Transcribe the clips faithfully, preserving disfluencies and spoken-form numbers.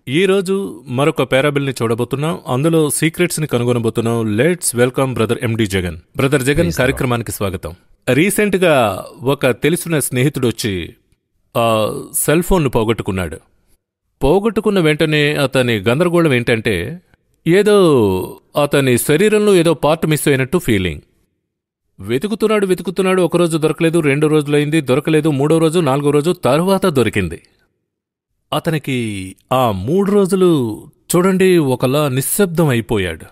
ఈ రోజు మరొక పారాబుల్ని చూడబోతున్నాం. అందులో సీక్రెట్స్ ని కనుగొనబోతున్నాం. Let's welcome brother MD Jagan. Brother Jagan, కార్యక్రమానికి స్వాగతం. రీసెంట్ గా ఒక తెలిసిన స్నేహితుడు వచ్చి ఆ సెల్ ఫోన్ పోగొట్టుకున్నాడు. పోగొట్టుకున్న వెంటనే అతని గందరగోళం ఏంటంటే, ఏదో అతని శరీరంలో ఏదో పార్ట్ మిస్ అయినట్టు ఫీలింగ్. వెతుకుతున్నాడు వెతుకుతున్నాడు ఒకరోజు దొరకలేదు, రెండు రోజులైంది దొరకలేదు, మూడో రోజు నాలుగో రోజు తరువాత దొరికింది. అతనికి ఆ మూడు రోజులు చూడండి ఒకలా నిశ్శబ్దం అయిపోయాడు.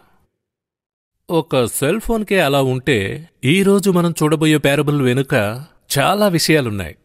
ఒక సెల్ ఫోన్కే అలా ఉంటే ఈరోజు మనం చూడబోయే పారబుల్ వెనుక చాలా విషయాలున్నాయి.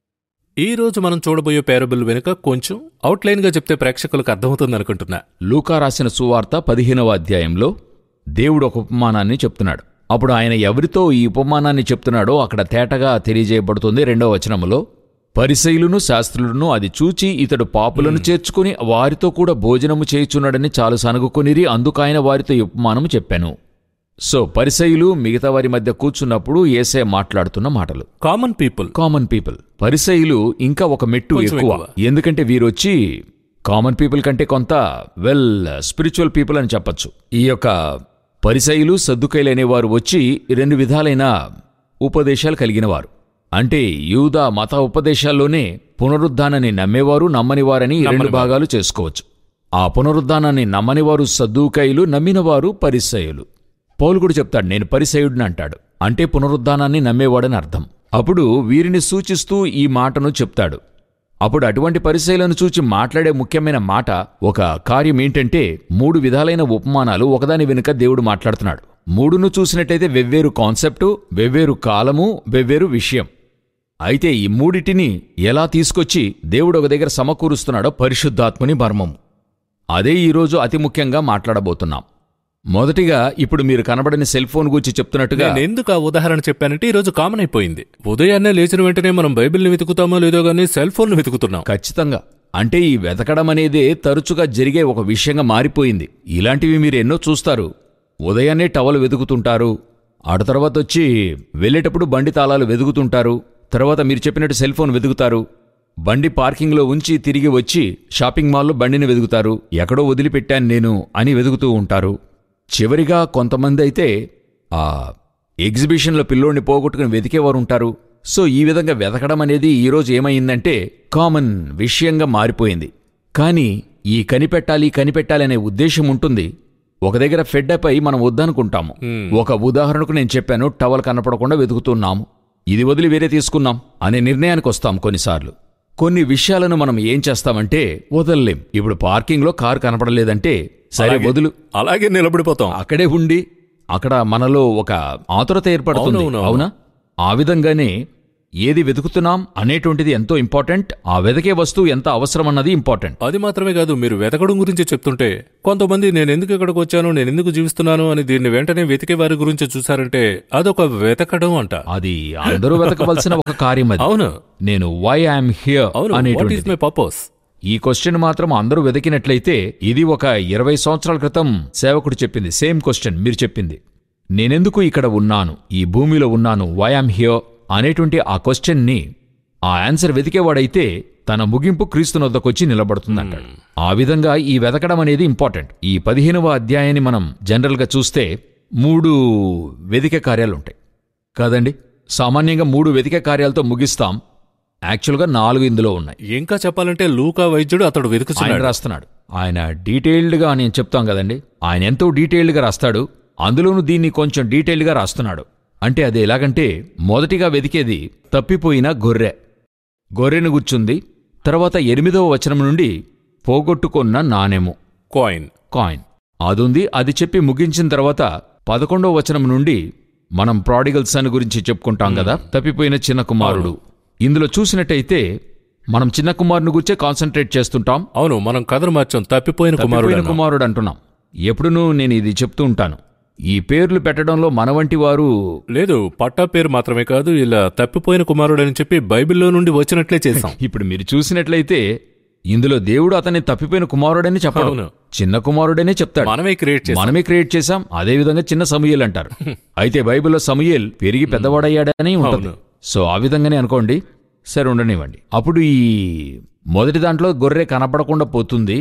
ఈరోజు మనం చూడబోయే పారబుల్ వెనుక కొంచెం అవుట్లైన్గా చెప్తే ప్రేక్షకులకు అర్థమవుతుందనుకుంటున్నా. లూకా రాసిన సువార్త పదిహేనవ అధ్యాయంలో దేవుడు ఒక ఉపమానాన్ని చెప్తున్నాడు. అప్పుడు ఆయన ఎవరితో ఈ ఉపమానాన్ని చెప్తున్నాడో అక్కడ తేటగా తెలియజేయబడుతుంది. రెండవ వచనములో, పరిసయ్యులను శాస్త్రులను అది చూచి ఇతడు పాపులను చేర్చుకుని వారితో కూడా భోజనము చేయుచున్నాడని చాలు సనుగుకొనిరి, అందుకైన వారితో ఈ ఉపమానము చెప్పాను. సో పరిసయ్యులు మిగతా వారి మధ్య కూర్చున్నప్పుడు యేసయ్య మాట్లాడుతున్న మాటలు. కామన్ పీపుల్ కామన్ పీపుల్ పరిసయ్యులు ఇంకా ఒక మెట్టు ఎక్కువ. ఎందుకంటే వీరొచ్చి కామన్ పీపుల్ కంటే కొంత వెల్ స్పిరిచువల్ పీపుల్ అని చెప్పచ్చు. ఈ యొక్క పరిసయ్యులు సద్దుకైలు అనేవారు వచ్చి రెండు విధాలైన ఉపదేశాలు కలిగినవారు. అంటే యూదా మత ఉపదేశాల్లోనే పునరుద్ధానాన్ని నమ్మేవారు, నమ్మనివారని రెండు భాగాలు చేసుకోవచ్చు. ఆ పునరుద్ధానాన్ని నమ్మనివారు సద్దూకైలు, నమ్మినవారు పరిసయ్యులు. పౌలు కూడా చెప్తాడు, నేను పరిసయ్యుడిని అంటాడు. అంటే పునరుద్ధానాన్ని నమ్మేవాడని అర్థం. అప్పుడు వీరిని సూచిస్తూ ఈ మాటను చెప్తాడు. అప్పుడు అటువంటి పరిసయ్యులను చూచి మాట్లాడే ముఖ్యమైన మాట, ఒక కార్యం ఏంటంటే మూడు విధాలైన ఉపమానాలు ఒకదాని వెనుక దేవుడు మాట్లాడుతున్నాడు. మూడును చూసినట్టయితే వెవ్వేరు కాన్సెప్టు, వెవ్వేరు కాలము, వెవ్వేరు విషయం. అయితే ఈ మూడిటిని ఎలా తీసుకొచ్చి దేవుడు ఒక దగ్గర సమకూరుస్తున్నాడో పరిశుద్ధాత్మని మర్మము. అదే ఈరోజు అతి ముఖ్యంగా మాట్లాడబోతున్నాం. మొదటిగా ఇప్పుడు మీరు కనబడని సెల్ ఫోన్ గురించి చెప్తున్నట్టుగా నేను ఎందుకు ఆ ఉదాహరణ చెప్పానంటే ఈరోజు కామన్ అయిపోయింది. ఉదయాన్నే లేచిన వెంటనే మనం బైబిల్ని వెతుకుతామో లేదో గానీ సెల్ ఫోన్ వెతుకుతున్నాం. ఖచ్చితంగా. అంటే ఈ వెతకడం అనేదే తరచుగా జరిగే ఒక విషయంగా మారిపోయింది. ఇలాంటివి మీరు ఎన్నో చూస్తారు. ఉదయాన్నే టవల్ వెతుకుతుంటారు, ఆడ తర్వాత వచ్చి వెళ్ళేటప్పుడు బండి తాళాలు వెతుకుతుంటారు, తర్వాత మీరు చెప్పినట్టు సెల్ ఫోన్ వెతుకుతారు, బండి పార్కింగ్లో ఉంచి తిరిగి వచ్చి షాపింగ్ మాల్లో బండిని వెతుకుతారు, ఎక్కడో వదిలిపెట్టాను నేను అని వెతుకుతూ ఉంటారు. చివరిగా కొంతమంది అయితే ఆ ఎగ్జిబిషన్లో పిల్లోడిని పోగొట్టుకుని వెతికేవారు ఉంటారు. సో ఈ విధంగా వెతకడం అనేది ఈరోజు ఏమైందంటే కామన్ విషయంగా మారిపోయింది. కానీ ఈ కనిపెట్టాలి కనిపెట్టాలి అనే ఉద్దేశం ఉంటుంది. ఒక దగ్గర ఫెడ్డపై మనం వద్దనుకుంటాము. ఒక ఉదాహరణకు నేను చెప్పాను, టవల్ కనపడకుండా వెతుకుతున్నాము, ఇది వదిలి వేరే తీసుకున్నాం అనే నిర్ణయానికి వస్తాం. కొన్నిసార్లు కొన్ని విషయాలను మనం ఏం చేస్తామంటే వదలలేం. ఇప్పుడు పార్కింగ్లో కారు కనపడలేదంటే సరే వదులు, అలాగే నిలబడిపోతాం. అక్కడే ఉండి అక్కడ మనలో ఒక ఆతురత ఏర్పడుతుంది. అవునా? ఆ విధంగానే ఏది వెతుకుతున్నాం అనేటువంటిది ఎంతో ఇంపార్టెంట్. ఆ వెతకే వస్తువు ఎంత అవసరం అన్నది ఇంపార్టెంట్. అది మాత్రమే కాదు, మీరు వెతకడం గురించి చెప్తుంటే కొంతమంది నేను ఎందుకు ఇక్కడికి వచ్చాను, నేను ఎందుకు జీవిస్తున్నాను అని దీన్ని వెంటనే వెతికే వారి గురించి చూసారంటే అదొక వెతకడం అంట. అది అందరూ వెతకవలసిన ఒక కార్యం. అది అవును. నేను వై ఐఎమ్ హియర్ అనేటువంటిది మై పర్పస్. ఈ క్వశ్చన్ మాత్రం అందరూ వెతికినట్లయితే, ఇది ఒక ఇరవై సంవత్సరాల క్రితం సేవకుడు చెప్పింది సేమ్ క్వశ్చన్ మీరు చెప్పింది. నేనెందుకు ఇక్కడ ఉన్నాను, ఈ భూమిలో ఉన్నాను, వై ఐఎమ్ హియర్ అనేటువంటి ఆ క్వశ్చన్ని ఆ ఆన్సర్ వెతికేవాడైతే తన ముగింపు క్రీస్తునొద్దకొచ్చి నిలబడుతుందంటాడు. ఆ విధంగా ఈ వెతకడం అనేది ఇంపార్టెంట్. ఈ పదిహేనవ అధ్యాయాన్ని మనం జనరల్గా చూస్తే మూడు వెతికే కార్యాలుంటాయి కాదండి. సామాన్యంగా మూడు వెతికే కార్యాలతో ముగిస్తాం. యాక్చువల్గా నాలుగు ఇందులో ఉన్నాయి. ఇంకా చెప్పాలంటే లూకా వైద్యుడు అతడు వెతుకుతున్నాడు, రాస్తున్నాడు. ఆయన డీటెయిల్డ్గా నేను చెప్తాం కదండి, ఆయన ఎంతో డీటెయిల్డ్గా రాస్తాడు. అందులోనూ దీన్ని కొంచెం డీటెయిల్డ్గా రాస్తున్నాడు. అంటే అది ఎలాగంటే, మొదటిగా వెతికేది తప్పిపోయిన గొర్రె. గొర్రెను గుర్చుంది. తర్వాత ఎనిమిదవ వచనం నుండి పోగొట్టుకున్న నాణెము, కాయిన్ కాయిన్ అదుంది. అది చెప్పి ముగించిన తర్వాత పదకొండవ వచనం నుండి మనం ప్రాడిగల్ సన్ గురించి చెప్పుకుంటాం కదా, తప్పిపోయిన చిన్న కుమారుడు. ఇందులో చూసినట్టయితే మనం చిన్న కుమారుని గురించే కాన్సన్ట్రేట్ చేస్తుంటాం. అవును, మనం కథను మార్చాం, తప్పిపోయిన కుమారుడు కుమారుడు అంటున్నాం. ఎప్పుడునూ నేను ఇది చెప్తూ ఉంటాను, ఈ పేర్లు పెట్టడంలో మన వంటి వారు లేదు. పట్టా పేరు మాత్రమే కాదు, ఇలా తప్పిపోయిన కుమారుడు అని చెప్పి బైబిల్లో నుండి వచ్చినట్లే చేశాం. ఇప్పుడు మీరు చూసినట్లయితే ఇందులో దేవుడు అతన్ని తప్పిపోయిన కుమారుడని చెప్పడం, చిన్న కుమారుడనే చెప్తాడు. మనమే క్రియేట్ చేసాం మనమే క్రియేట్ చేశాం అదేవిధంగా చిన్న సమూయేల్ అంటారు. అయితే బైబిల్లో సమూయేల్ పెరిగి పెద్దవాడయ్యాడని ఉంటుంది. సో ఆ విధంగానే అనుకోండి. సరే ఉండనివ్వండి. అప్పుడు ఈ మొదటి దాంట్లో గొర్రె కనపడకుండా పోతుంది.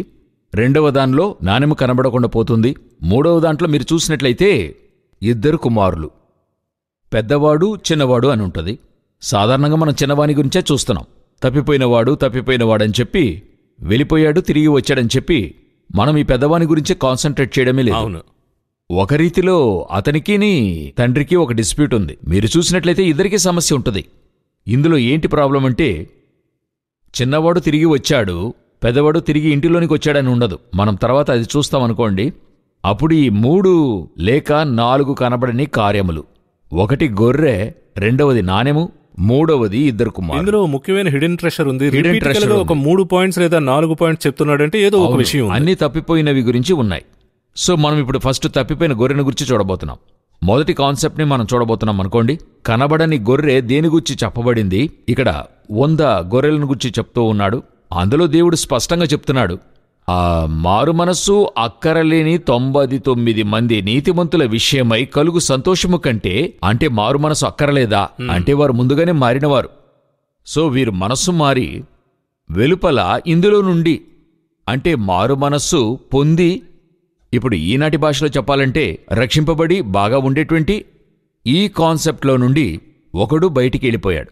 రెండవ దానిలో నాణెము కనబడకుండా పోతుంది. మూడవ దాంట్లో మీరు చూసినట్లయితే ఇద్దరు కుమారులు, పెద్దవాడు చిన్నవాడు అని ఉంటుంది. సాధారణంగా మనం చిన్నవాని గురించే చూస్తున్నాం. తప్పిపోయినవాడు తప్పిపోయినవాడని చెప్పి వెళ్ళిపోయాడు, తిరిగి వచ్చాడని చెప్పి మనం ఈ పెద్దవాని గురించే కాన్సన్ట్రేట్ చేయడమే లేదు. ఒక రీతిలో అతనికిని తండ్రికి ఒక డిస్ప్యూట్ ఉంది. మీరు చూసినట్లయితే ఇద్దరికీ సమస్య ఉంటుంది. ఇందులో ఏంటి ప్రాబ్లం అంటే, చిన్నవాడు తిరిగి వచ్చాడు, పెద్దవాడు తిరిగి ఇంటిలోనికి వచ్చాడని ఉండదు. మనం తర్వాత అది చూస్తామనుకోండి. అప్పుడు ఈ మూడు లేక నాలుగు కనబడని కార్యములు, ఒకటి గొర్రె, రెండవది నాణెము, మూడవది ఇద్దరు కుమారులు. ఇందులో ముఖ్యమైన హిడెన్ ట్రెషర్ ఉంది. హిడెన్ ట్రెషర్ ఒక మూడు పాయింట్స్ లేదా నాలుగు పాయింట్స్ చెప్తున్నాడంటే ఏదో ఒక విషయం. అన్ని తప్పిపోయినవి గురించి ఉన్నాయి. సో మనం ఇప్పుడు ఫస్ట్ తప్పిపోయిన గొర్రెను గురించి చూడబోతున్నాం. మొదటి కాన్సెప్ట్ ని మనం చూడబోతున్నాం అనుకోండి. కనబడని గొర్రె దేని గురించి చెప్పబడింది? ఇక్కడ వంద గొర్రెలను గురించి చెప్తూ ఉన్నాడు. అందులో దేవుడు స్పష్టంగా చెప్తున్నాడు, ఆ మారు మనస్సు అక్కరలేని తొంభై తొమ్మిది మంది నీతిమంతుల విషయమై కలుగు సంతోషము కంటే, అంటే మారు మనసు అక్కరలేదా అంటే వారు ముందుగానే మారినవారు. సో వీరు మనస్సు మారి వెలుపల ఇందులో నుండి, అంటే మారు మనస్సు పొంది, ఇప్పుడు ఈనాటి భాషలో చెప్పాలంటే రక్షింపబడి బాగా ఉండేటువంటి ఈ కాన్సెప్ట్లో నుండి ఒకడు బయటికి వెళ్ళిపోయాడు.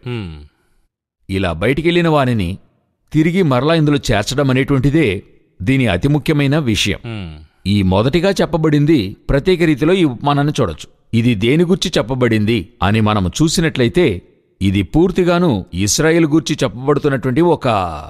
ఇలా బయటికెళ్లిన వానిని తిరిగి మరలా ఇందులో చేర్చడం అనేటువంటిదే దీని అతి ముఖ్యమైన విషయం. ఈ మొదటిగా చెప్పబడింది ప్రత్యేక రీతిలో ఈ ఉపమానాన్ని చూడొచ్చు. ఇది దేని గూర్చి చెప్పబడింది అని మనం చూసినట్లయితే ఇది పూర్తిగాను ఇశ్రాయేలు గూర్చి చెప్పబడుతున్నటువంటి ఒక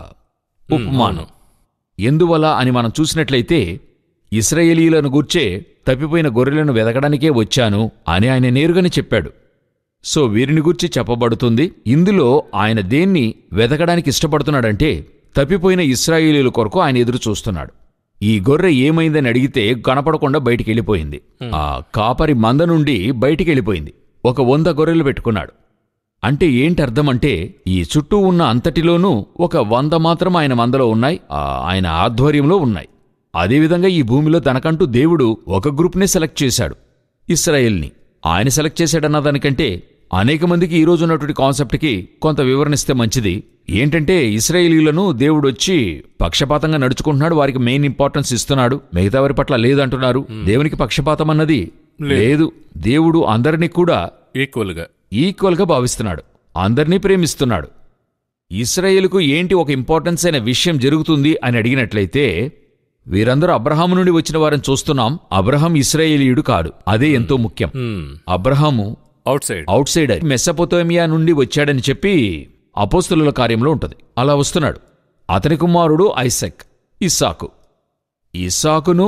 ఉపమానం. ఎందువల్ల అని మనం చూసినట్లయితే ఇశ్రాయేలీయులను గూర్చే తప్పిపోయిన గొర్రెలను వెదకడానికే వచ్చాను అని ఆయన నేరుగానే చెప్పాడు. సో వీరిని గూర్చి చెప్పబడుతుంది. ఇందులో ఆయన దేన్ని వెదకడానికి ఇష్టపడుతున్నాడంటే తప్పిపోయిన ఇశ్రాయేలీయుల కొరకు ఆయన ఎదురు చూస్తున్నాడు. ఈ గొర్రె ఏమైందని అడిగితే కనపడకుండా బయటికెళ్ళిపోయింది. ఆ కాపరి మంద నుండి బయటికెళ్ళిపోయింది. ఒక వంద గొర్రెలు పెట్టుకున్నాడు. అంటే ఏంటి అర్థం అంటే, ఈ చుట్టూ ఉన్న అంతటిలోనూ ఒక వంద మాత్రం ఆయన మందలో ఉన్నాయి, ఆయన ఆధ్వర్యంలో ఉన్నాయి. అదేవిధంగా ఈ భూమిలో తనకంటూ దేవుడు ఒక గ్రూప్నే సెలెక్ట్ చేశాడు, ఇశ్రాయేల్ని. ఆయన సెలెక్ట్ చేశాడన్న దానికంటే అనేక మందికి ఈరోజు ఉన్నటువంటి కాన్సెప్ట్కి కొంత వివరణిస్తే మంచిది. ఏంటంటే ఇశ్రాయేలీయులను దేవుడు వచ్చి పక్షపాతంగా నడుచుకుంటున్నాడు, వారికి మెయిన్ ఇంపార్టెన్స్ ఇస్తున్నాడు, మిగతా వారి పట్ల లేదంటున్నారు. దేవునికి పక్షపాతం అన్నది లేదు. దేవుడు అందరినీ కూడా ఈక్వల్గా ఈక్వల్గా భావిస్తున్నాడు, అందరినీ ప్రేమిస్తున్నాడు. ఇశ్రాయేలుకు ఏంటి ఒక ఇంపార్టెన్స్ అయిన విషయం జరుగుతుంది అని అడిగినట్లయితే, వీరందరూ అబ్రహాము నుండి వచ్చిన వారిని చూస్తున్నాం. అబ్రహాం ఇశ్రాయేలీయుడు కాడు, అదే ఎంతో ముఖ్యం. Abraham out side out cider, మెసొపొతేమియా నుండి వచ్చాడని చెప్పి అపోస్తలుల కార్యంలో ఉంటుంది. అలా వస్తున్నాడు. అతని కుమారుడు ఐసక్, ఇస్సాకు. ఇస్సాకును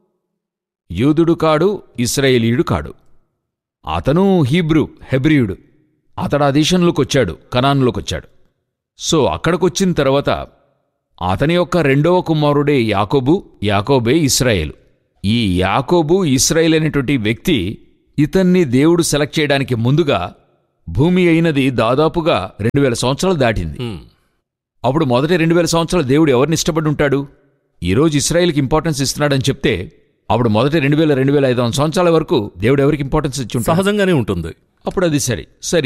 యూదుడు కాడు, ఇశ్రాయేలీయుడు కాడు. అతను హీబ్రూ, హెబ్రీయుడు. అతడు ఆ దేశంలోకి వచ్చాడు, కనానులోకి వచ్చాడు. సో అక్కడికొచ్చిన తర్వాత అతని యొక్క రెండవ కుమారుడే యాకోబు, యాకోబే ఇశ్రాయేలు. ఈ యాకోబు ఇశ్రాయేల్ అనేటువంటి వ్యక్తి, ఇతన్ని దేవుడు సెలెక్ట్ చేయడానికి ముందుగా భూమి అయినది దాదాపుగా రెండు వేల సంవత్సరాలు దాటింది. అప్పుడు మొదటి రెండు వేల సంవత్సరాలు దేవుడు ఎవరిని ఇష్టపడి ఉంటాడు? ఈరోజు ఇశ్రాయేల్కి ఇంపార్టెన్స్ ఇస్తున్నాడని చెప్తే అప్పుడు మొదటి రెండు వేల రెండు వేల ఐదు వందల సంవత్సరాల వరకు దేవుడు ఎవరికి ఇంపార్టెన్స్ ఇచ్చి ఉంటాడు? సహజంగానే ఉంటుంది. అప్పుడు అది సరే సరే